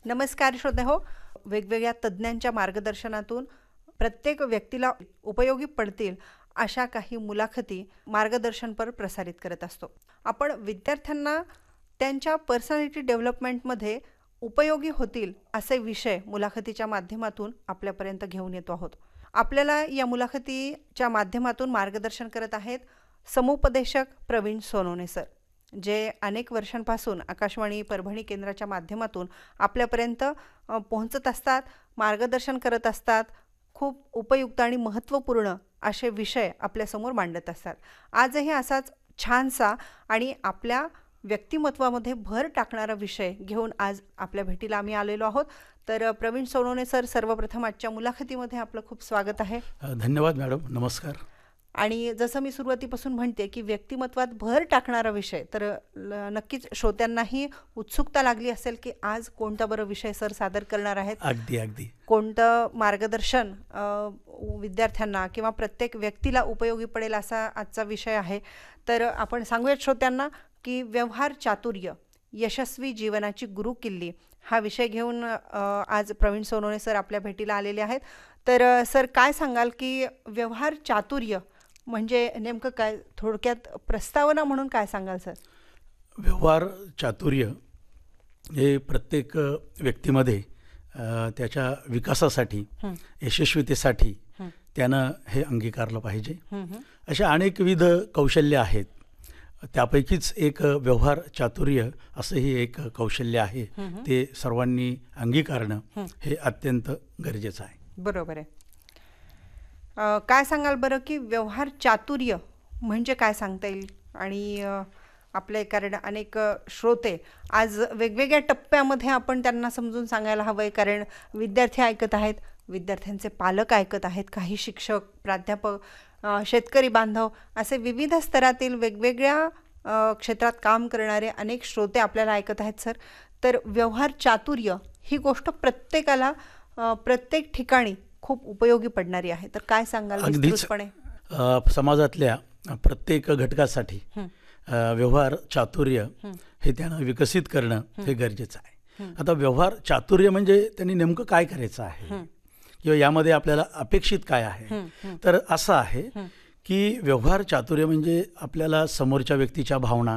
नमस्कार श्रोते वेगवेगळ्या तज्ज्ञांच्या मार्गदर्शनातून प्रत्येक व्यक्तीला उपयोगी पडतील अशा काही मुलाखती मार्गदर्शनपर प्रसारित करत असतो. आपण विद्यार्थ्यांना त्यांच्या पर्सनॅलिटी डेव्हलपमेंटमध्ये उपयोगी होतील असे विषय मुलाखतीच्या माध्यमातून आपल्यापर्यंत घेऊन येतो आहोत. आपल्याला या मुलाखतीच्या माध्यमातून मार्गदर्शन करत आहेत समुपदेशक प्रवीण सोनवणे सर, जे अनेक वर्षांपासून आकाशवाणी परभणी केंद्राच्या माध्यमातून आपल्यापर्यंत पोहोचत असतात, मार्गदर्शन करत असतात. खूप उपयुक्त आणि महत्त्वपूर्ण असे विषय आपल्यासमोर मांडत असतात. आजही असाच छानसा आणि आपल्या व्यक्तिमत्वामध्ये भर टाकणारा विषय घेऊन आज आपल्या भेटीला आम्ही आलेलो आहोत. तर प्रवीण सोनवणे सर, सर्वप्रथम आजच्या मुलाखतीमध्ये आपलं खूप स्वागत आहे. धन्यवाद मॅडम, नमस्कार. आणि जसं मी सुरुवातीपासून म्हणते की व्यक्तिमत्वात भर टाकणारा विषय, तर नक्कीच श्रोत्यांनाही उत्सुकता लागली असेल की आज कोणता बरं विषय सर सादर करणार आहेत. अगदी कोणतं मार्गदर्शन विद्यार्थ्यांना किंवा प्रत्येक व्यक्तीला उपयोगी पडेल असा आजचा विषय आहे. तर आपण सांगूयात श्रोत्यांना की व्यवहार चातुर्य, यशस्वी जीवनाची गुरुकिल्ली हा विषय घेऊन आज प्रवीण सोनवणे सर आपल्या भेटीला आलेले आहेत. तर सर, काय सांगाल की व्यवहार चातुर्य म्हणजे नेमकं काय? थोडक्यात प्रस्तावना म्हणून काय सांगाल सर? व्यवहार चातुर्य हे प्रत्येक व्यक्तीमध्ये त्याच्या विकासासाठी, यशस्वीतेसाठी त्यानं हे अंगीकारलं पाहिजे. अशा अनेकविध कौशल्य आहेत, त्यापैकीच एक व्यवहार चातुर्य असंही एक कौशल्य आहे. ते सर्वांनी अंगीकारणं हे अत्यंत गरजेचं आहे. बरोबर आहे. काय सांगाल बरं की व्यवहार चातुर्य म्हणजे काय सांगता येईल? आणि आपले कारण अनेक श्रोते आज वेगवेगळ्या टप्प्यामध्ये आपण त्यांना समजून सांगायला हवं आहे. कारण विद्यार्थी ऐकत आहेत, विद्यार्थ्यांचे पालक ऐकत आहेत, काही शिक्षक, प्राध्यापक, शेतकरी बांधव असे विविध स्तरातील वेगवेगळ्या क्षेत्रात काम करणारे अनेक श्रोते आपल्याला ऐकत आहेत सर. तर व्यवहार चातुर्य ही गोष्ट प्रत्येकाला प्रत्येक ठिकाणी खूप उपयोगी पडणारी आहे. तर काय सांगाल विस्तृतपणे? समाजातल्या प्रत्येक घटकासाठी व्यवहार चातुर्य हे त्यानं विकसित करणं हे गरजेचं आहे. आता व्यवहार चातुर्य म्हणजे त्यांनी नेमकं काय करायचं आहे किंवा यामध्ये आपल्याला अपेक्षित काय आहे? तर असं आहे की व्यवहार चातुर्य म्हणजे आपल्याला समोरच्या व्यक्तीच्या भावना,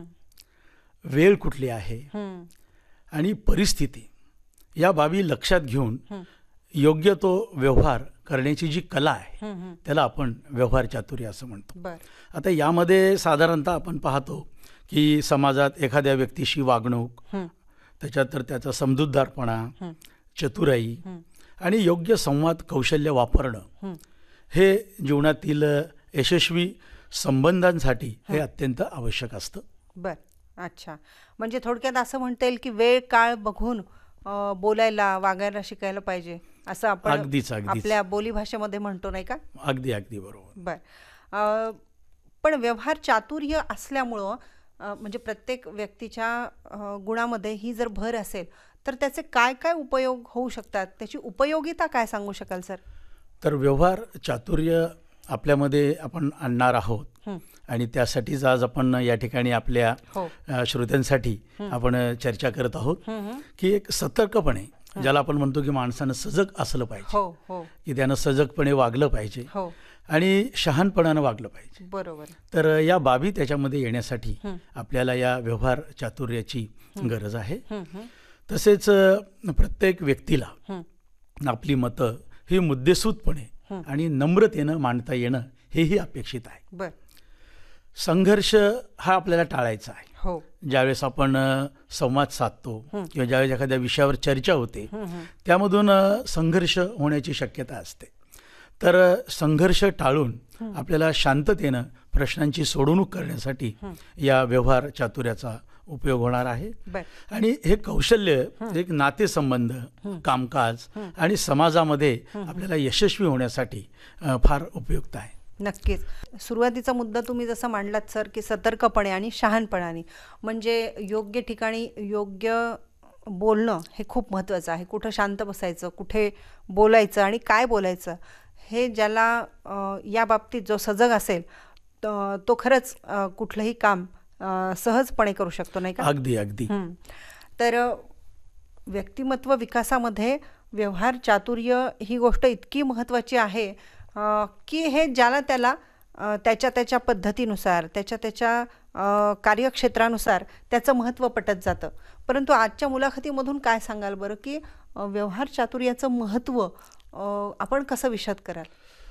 वेळ कुठली आहे आणि परिस्थिती या बाबी लक्षात घेऊन योग्य तो व्यवहार करण्याची जी कला आहे त्याला आपण व्यवहार चातुर्य असं म्हणतो. आता यामध्ये साधारणतः आपण पाहतो की समाजात एखाद्या व्यक्तीशी वागणूक, त्याच्यात तर त्याचा समजूतदारपणा, चतुराई आणि योग्य संवाद कौशल्य वापरणं हे जीवनातील यशस्वी संबंधांसाठी हे अत्यंत आवश्यक असतं. अच्छा, म्हणजे थोडक्यात असं म्हणता येईल की वेळ काळ बघून बोलायला, वागायला शिकायला पाहिजे असं आपण अगदीच आपल्या बोलीभाषेमध्ये म्हणतो, नाही का? अगदी बरोबर. पण व्यवहार चातुर्य असल्यामुळं म्हणजे प्रत्येक व्यक्तीच्या गुणामध्ये ही जर भर असेल तर त्याचे काय काय उपयोग होऊ शकतात, त्याची उपयोगिता काय सांगू शकाल सर? तर व्यवहार चातुर्य आपल्यामध्ये आपण आणणार आहोत आणि त्यासाठीच आज आपण या ठिकाणी आपल्या श्रोत्यांसाठी आपण चर्चा करत आहोत की एक सतर्कपणे, ज्याला आपण म्हणतो की माणसानं सजग असलं पाहिजे, की त्यानं सजगपणे वागलं पाहिजे आणि शहाणपणानं वागलं पाहिजे. बरोबर. तर या बाबी त्याच्यामध्ये येण्यासाठी आपल्याला या व्यवहार चातुर्याची गरज आहे. तसेच प्रत्येक व्यक्तीला आपली मतं ही मुद्देसूदपणे आणि नम्रतेनं मांडता येणं हेही अपेक्षित आहे. संघर्ष हा आपल्याला टाळायचा आहे. ज्यावेळेस आपण संवाद साधतो किंवा ज्यावेळेस एखाद्या विषयावर चर्चा होते त्यामधून संघर्ष होण्याची शक्यता असते. तर संघर्ष टाळून आपल्याला शांततेनं प्रश्नांची सोडवणूक करण्यासाठी या व्यवहार चातुर्याचा उपयोग होणार आहे. आणि हे कौशल्य एक नातेसंबंध, कामकाज आणि समाजामध्ये आपल्याला यशस्वी होण्यासाठी फार उपयुक्त आहे. नक्कीच. सुरुवातीचा मुद्दा तुम्ही जसा मांडलात सर की सतर्कपणे आणि शहाणपणाने, म्हणजे योग्य ठिकाणी योग्य बोलणं हे खूप महत्त्वाचं आहे. कुठं शांत बसायचं, कुठे बोलायचं आणि काय बोलायचं हे ज्याला या बाबतीत जो सजग असेल तो खरंच कुठलंही काम सहजपणे करू शकतो, नाही का? अगदी. तर व्यक्तिमत्व विकासामध्ये व्यवहार चातुर्य ही गोष्ट इतकी महत्त्वाची आहे की हे ज्याला त्याला त्याच्या त्याच्या पद्धतीनुसार त्याच्या कार्यक्षेत्रानुसार त्याचं महत्त्व पटत जातं. परंतु आजच्या मुलाखतीमधून काय सांगाल बरं की व्यवहार चातुर्याचं महत्त्व आपण कसं विशद कराल?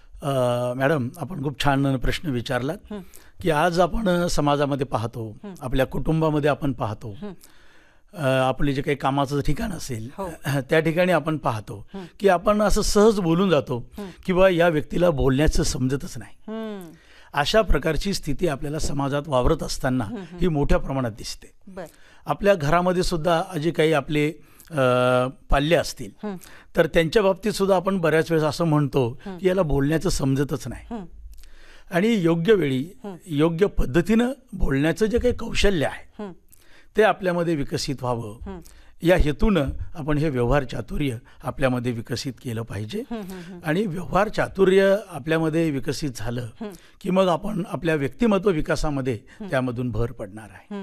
मॅडम, आपण खूप छान प्रश्न विचारलात की आज आपण समाजामध्ये पाहतो, आपल्या कुटुंबामध्ये आपण पाहतो, आपले जे काही कामाचं ठिकाण असेल त्या ठिकाणी आपण पाहतो की आपण असं सहज बोलून जातो की बा या व्यक्तीला बोलण्याचं समजतच नाही. अशा प्रकारची स्थिती आपल्याला समाजात वावरत असताना ही मोठ्या प्रमाणात दिसते. आपल्या घरामध्ये सुद्धा जे काही आपले पाल्य असतील तर त्यांच्या बाबतीत सुद्धा आपण बऱ्याच वेळेस असं म्हणतो की याला बोलण्याचं समजतच नाही. आणि योग्य वेळी योग्य पद्धतीनं बोलण्याचं जे काही कौशल्य आहे ते आपल्यामध्ये विकसित व्हावं या हेतूनं आपण हे व्यवहार चातुर्य आपल्यामध्ये विकसित केलं पाहिजे. आणि व्यवहार चातुर्य आपल्यामध्ये विकसित झालं की मग आपण आपल्या व्यक्तिमत्व विकासामध्ये त्यामधून भर पडणार आहे.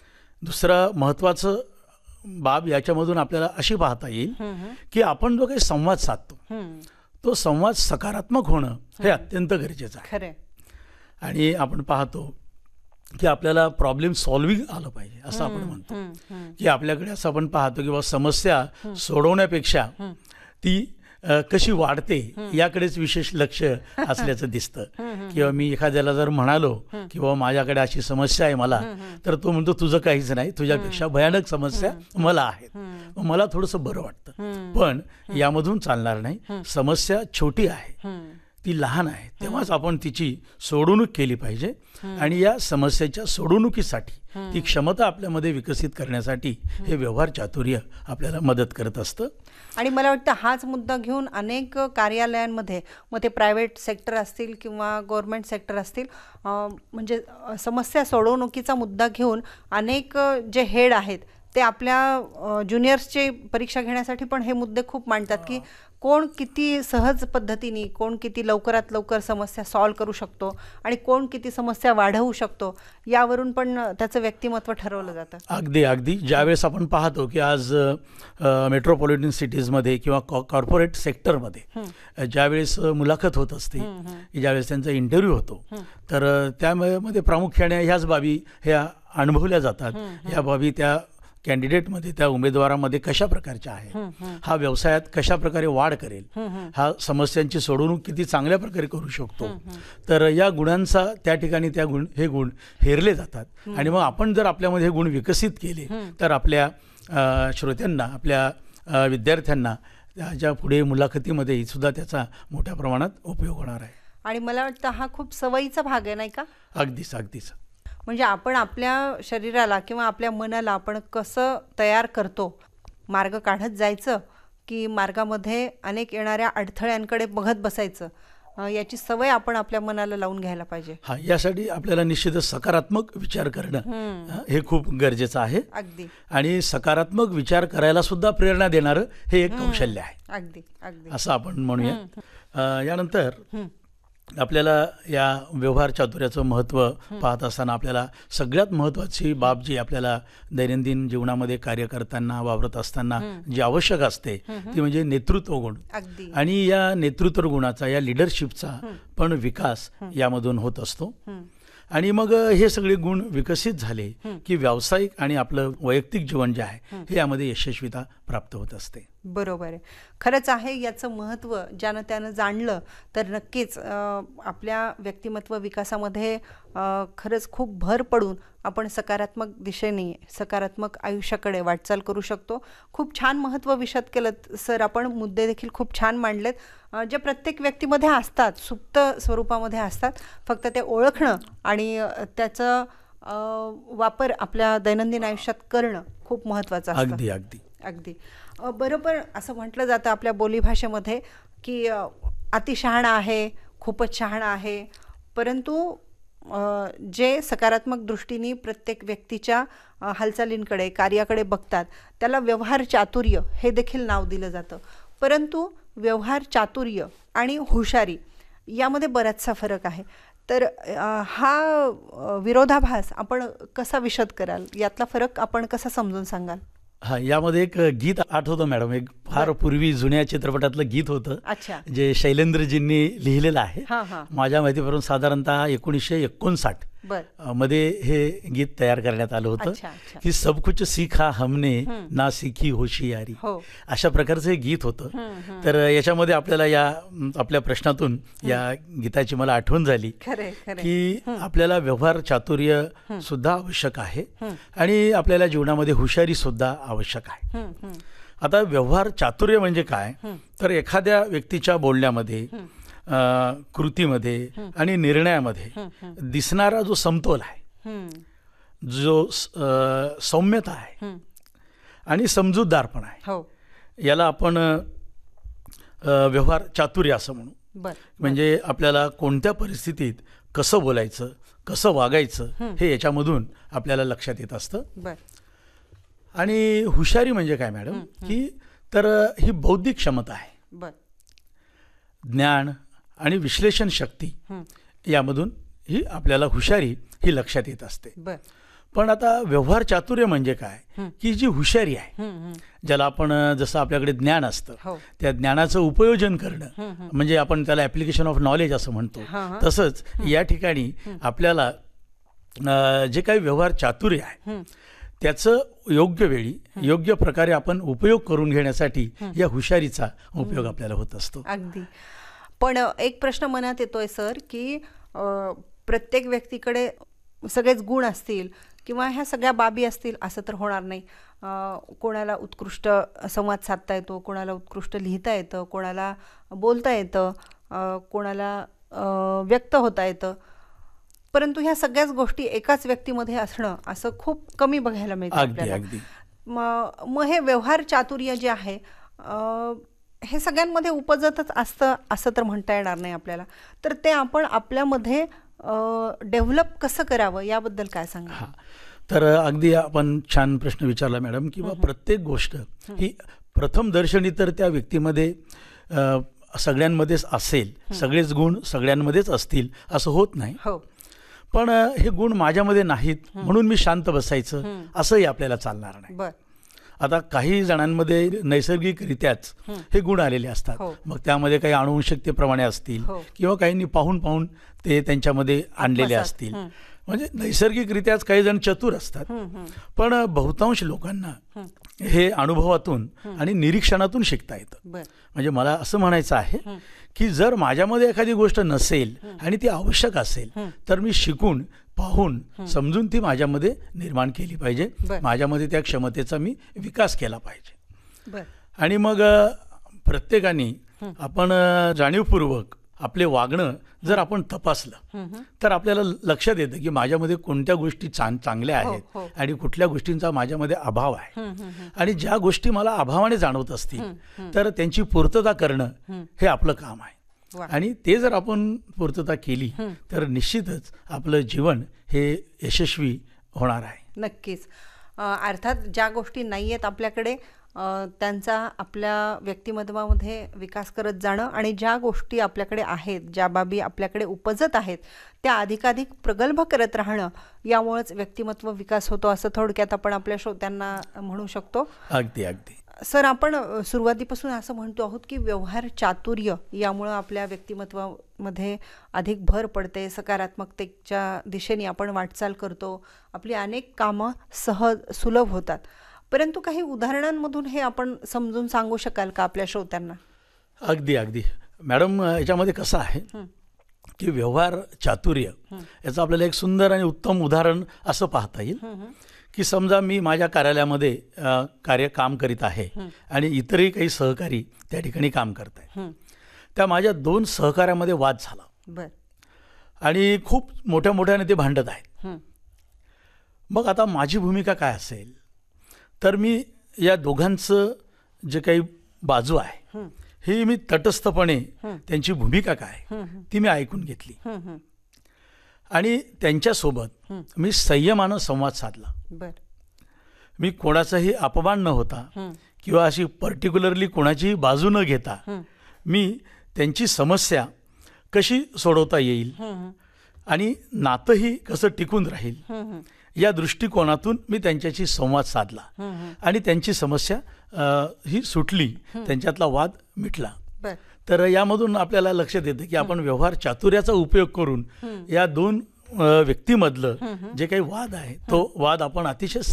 दुसरं महत्त्वाचं बाब याच्यामधून आपल्याला अशी पाहता येईल की आपण जो काही संवाद साधतो तो संवाद सकारात्मक होणं हे अत्यंत गरजेचं आहे. आणि आपण पाहतो की आपल्याला प्रॉब्लेम सॉल्व्हिंग आलं पाहिजे असं आपण म्हणतो की आपल्याकडे असं आपण पाहतो की समस्या सोडवण्यापेक्षा ती कशी वाढते याकडेच विशेष लक्ष असल्याचं दिसतं. किंवा मी एखाद्याला जर म्हणालो की बाबा माझ्याकडे अशी समस्या आहे मला, तर तो म्हणतो तुझं काहीच नाही, तुझ्यापेक्षा भयानक समस्या मला आहेत. मला थोडंसं बरं वाटतं. पण यामधून चालणार नाही. समस्या छोटी आहे, ती लहान आहे, तेव्हाच आपण तिची सोडवणूक केली पाहिजे. आणि या समस्येच्या सोडवणुकीसाठी ती क्षमता आपल्यामध्ये विकसित करण्यासाठी हे व्यवहार चातुर्य आपल्याला मदत करत असतं. आणि मला वाटतं हाच मुद्दा घेऊन अनेक कार्यालयांमध्ये, मग ते प्रायव्हेट सेक्टर असतील किंवा गव्हर्नमेंट सेक्टर असतील, म्हणजे समस्या सोडवणुकीचा मुद्दा घेऊन अनेक जे हेड आहेत ते आपल्या ज्युनियर्सची परीक्षा घेण्यासाठी पण हे मुद्दे खूप मांडतात की कोण किती सहज पद्धतीने, कोण किती लवकरात लवकर समस्या सॉल्व्ह करू शकतो आणि कोण किती समस्या वाढवू शकतो यावरून पण त्याचं व्यक्तिमत्व ठरवलं जातं. अगदी ज्यावेळेस आपण पाहतो की आज मेट्रोपॉलिटन सिटीजमध्ये किंवा कॉर्पोरेट सेक्टरमध्ये ज्यावेळेस मुलाखत होत असते, ज्यावेळेस त्यांचा इंटरव्ह्यू होतो, तर त्यामध्ये प्रामुख्याने ह्याच बाबी ह्या अनुभवल्या जातात. ह्या बाबी त्या कॅन्डिडेटमध्ये, त्या उमेदवारामध्ये कशा प्रकारच्या आहे, हा व्यवसायात कशा प्रकारे वाढ करेल, हा समस्यांची सोडवणूक किती चांगल्या प्रकारे करू शकतो. तर या गुणांचा त्या ठिकाणी हे गुण हेरले जातात. आणि मग आपण जर आपल्यामध्ये हे गुण विकसित केले तर आपल्या श्रोत्यांना, आपल्या विद्यार्थ्यांना त्याच्या पुढे मुलाखतीमध्ये सुद्धा त्याचा मोठ्या प्रमाणात उपयोग होणार आहे. आणि मला वाटतं हा खूप सवयीचा भाग आहे, नाही का? अगदीच. म्हणजे आपण आपल्या शरीराला किंवा आपल्या मनाला आपण कसं तयार करतो, मार्ग काढत जायचं की मार्गामध्ये अनेक येणाऱ्या अडथळ्यांकडे बघत बसायचं, याची सवय आपण आपल्या मनाला लावून घ्यायला पाहिजे. यासाठी आपल्याला निश्चितच सकारात्मक विचार करणं हे खूप गरजेचं आहे. अगदी. आणि सकारात्मक विचार करायला सुद्धा प्रेरणा देणारं हे एक कौशल्य आहे. अगदी असं आपण म्हणूया. यानंतर आपल्याला या व्यवहार चातुर्याचं महत्त्व पाहत असताना आपल्याला सगळ्यात महत्त्वाची बाब जी आपल्याला दैनंदिन जीवनामध्ये कार्य करताना, वावरत असताना जी आवश्यक असते ती म्हणजे नेतृत्व गुण. आणि या नेतृत्व गुणाचा, या लिडरशिपचा पण विकास यामधून होत असतो. आणि मग हे सगळे गुण विकसित झाले की व्यावसायिक आणि आपलं वैयक्तिक जीवन जे आहे हे यामध्ये यशस्वीता प्राप्त होत असते. बरोबर आहे. खरंच आहे, याचं महत्त्व ज्यानं त्यानं जाणलं तर नक्कीच आपल्या व्यक्तिमत्व विकासामध्ये खरंच खूप भर पडून आपण सकारात्मक दिशेने, सकारात्मक आयुष्याकडे वाटचाल करू शकतो. खूप छान महत्त्व विशद केलं सर. आपण मुद्दे देखील खूप छान मांडलेत, जे प्रत्येक व्यक्तीमध्ये असतात, सुप्त स्वरूपामध्ये असतात. फक्त ते ओळखणं आणि त्याचा वापर आपल्या दैनंदिन आयुष्यात करणं खूप महत्त्वाचं असतं. अगदी बरोबर. असं म्हटलं जातं आपल्या बोलीभाषेमध्ये की अतिशहाणा आहे, खूपच शहाणा आहे. परंतु जे सकारात्मक दृष्टीने प्रत्येक व्यक्तीच्या हालचालींकडे, कार्याकडे बघतात त्याला व्यवहार चातुर्य हे देखील नाव दिलं जातं. परंतु व्यवहार चातुर्य आणि हुशारी यामध्ये बराचसा फरक आहे. तर हा विरोधाभास आपण कसा विशद कराल, यातला फरक आपण कसा समजून सांगाल? हा, यामध्ये एक गीत आठवतं मॅडम, एक फार पूर्वी जुन्या चित्रपटातलं गीत होतं, अच्छा. जे शैलेंद्रजींनी लिहिलेलं आहे. हां हां. माझ्या माहितीवरून साधारणतः 1959 बर. मध्ये हे गीत तयार करण्यात आलं होतं अच्छा अच्छा. की सब कुछ सीखा हमने ना सीखी होशियारी, हो. अशा प्रकारचं हे गीत होतं. तर याच्यामध्ये आपल्याला या आपल्या प्रश्नातून या गीताची मला आठवण झाली खरे खरे. की आपल्याला व्यवहार चातुर्य सुद्धा आवश्यक आहे आणि आपल्याला जीवनामध्ये हुशारी सुद्धा आवश्यक आहे. आता व्यवहार चातुर्य म्हणजे काय, तर एखाद्या व्यक्तीच्या बोलण्यामध्ये, कृतीमध्ये आणि निर्णयामध्ये दिसणारा जो समतोल आहे, जो सौम्यता आहे आणि समजूतदारपणा आहे, हो. याला आपण व्यवहार चातुर्य असं म्हणू. बर. म्हणजे आपल्याला कोणत्या परिस्थितीत कसं बोलायचं, कसं वागायचं, हे याच्यामधून आपल्याला लक्षात येत असतं. बर. आणि हुशारी म्हणजे काय मॅडम, की तर ही बौद्धिक क्षमता आहे, बर. ज्ञान आणि विश्लेषण शक्ती, यामधून ही आपल्याला हुशारी ही लक्षात येत असते. बर. पण आता व्यवहार चातुर्य म्हणजे काय, की जी हुशारी आहे, ज्याला आपण जसं आपल्याकडे ज्ञान असतं, हो. त्या ज्ञानाचं उपयोजन करणं, म्हणजे आपण त्याला ॲप्लिकेशन ऑफ नॉलेज असं म्हणतो. तसंच या ठिकाणी आपल्याला जे काही व्यवहार चातुर्य आहे त्याचं योग्य वेळी योग्य प्रकारे आपण उपयोग करून घेण्यासाठी या हुशारीचा उपयोग आपल्याला होत असतो. अगदी. पण एक प्रश्न मनात येतोय सर, की प्रत्येक व्यक्तीकडे सगळेच गुण असतील किंवा ह्या सगळ्या बाबी असतील असं तर होणार नाही. कोणाला उत्कृष्ट संवाद साधता येतो, कोणाला उत्कृष्ट लिहिता येतं, कोणाला बोलता येतं, कोणाला व्यक्त होता येतं. परंतु ह्या सगळ्याच गोष्टी एकाच व्यक्तीमध्ये असणं असं खूप कमी बघायला मिळतं आपल्याला. अगदी. मग हे व्यवहार चातुर्य जे आहे हे सगळ्यांमध्ये उपजतच असतं असं तर म्हणता येणार नाही आपल्याला. तर ते आपण आपल्यामध्ये डेव्हलप कसं करावं याबद्दल काय सांगा. हां, तर अगदी आपण छान प्रश्न विचारला मॅडम, की प्रत्येक गोष्ट ही प्रथम दर्शनी तर त्या व्यक्तीमध्ये सगळ्यांमध्येच असेल, सगळेच गुण सगळ्यांमध्येच असतील असं होत नाही. हो. पण हे गुण माझ्यामध्ये नाहीत म्हणून मी शांत बसायचं असंही आपल्याला चालणार नाही. बर. आता काही जणांमध्ये नैसर्गिकरित्याच हे गुण आलेले असतात. हो. मग त्यामध्ये काही अनुवंशिकतेप्रमाणे असतील हो. किंवा काहींनी पाहून ते त्यांच्यामध्ये आणलेले असतील. म्हणजे नैसर्गिकरित्याच काही जण चतुर असतात, पण बहुतांश लोकांना हे अनुभवातून आणि निरीक्षणातून शिकता येतं. म्हणजे मला असं म्हणायचं आहे की जर माझ्यामध्ये एखादी गोष्ट नसेल आणि ती आवश्यक असेल तर मी शिकून, पाहून, समजून ती माझ्यामध्ये निर्माण केली पाहिजे. माझ्यामध्ये त्या क्षमतेचा मी विकास केला पाहिजे. आणि मग प्रत्येकाने आपण जाणीवपूर्वक आपले वागणं जर आपण तपासलं तर आपल्याला लक्षात येतं की माझ्यामध्ये कोणत्या गोष्टी चांगल्या आहेत आणि कुठल्या गोष्टींचा माझ्यामध्ये अभाव आहे. आणि ज्या गोष्टी मला अभावाने जाणवत असतील तर त्यांची पूर्तता करणं हे आपलं काम आहे. आणि ते जर आपण पूर्तता केली तर निश्चितच आपलं जीवन हे यशस्वी होणार आहे. नक्कीच. अर्थात ज्या गोष्टी नाही आहेत आपल्याकडे त्यांचा आपल्या व्यक्तिमत्वामध्ये विकास करत जाणं आणि ज्या गोष्टी आपल्याकडे आहेत, ज्या बाबी आपल्याकडे उपजत आहेत त्या अधिकाधिक प्रगल्भ करत राहणं, यामुळेच व्यक्तिमत्व विकास होतो असं थोडक्यात आपण आपल्या श्रोत्यांना म्हणू शकतो. अगदी अगदी. सर, आपण सुरुवातीपासून असं म्हणतो आहोत की व्यवहार चातुर्य यामुळं आपल्या व्यक्तिमत्वामध्ये अधिक भर पडते, सकारात्मकतेच्या दिशेने आपण वाटचाल करतो, आपली अनेक कामं सहज सुलभ होतात. परंतु काही उदाहरणांमधून हे आपण समजून सांगू शकाल का आपल्या श्रोत्यांना? अगदी अगदी मॅडम, याच्यामध्ये कसं आहे की व्यवहार चातुर्य याचं आपल्याला एक सुंदर आणि उत्तम उदाहरण असं पाहता येईल की समजा मी माझ्या कार्यालयामध्ये काम करीत आहे आणि इतरही काही सहकारी त्या ठिकाणी काम करत आहे. त्या माझ्या 2 सहकार्यामध्ये वाद झाला आणि खूप मोठ्याने ते भांडत आहेत. मग आता माझी भूमिका काय असेल, तर मी या दोघांचं जे काही बाजू आहे ही मी तटस्थपणे त्यांची भूमिका काय ती मी ऐकून घेतली आणि त्यांच्यासोबत मी संयमानं संवाद साधला. मी कोणाचाही अपमान न होता किंवा अशी पर्टिक्युलरली कोणाची बाजू न घेता मी त्यांची समस्या कशी सोडवता येईल आणि नातंही कसं टिकून राहील या दृष्टिकोनातून मी त्यांच्याशी संवाद साधला आणि त्यांची समस्या ही सुटली, त्यांच्यातला वाद मिटला. बर. तर यामधून आपल्याला लक्षात येतं की आपण व्यवहार चातुर्याचा उपयोग करून या दोन व्यक्तीमधलं जे काही वाद आहे तो वाद आपण अतिशय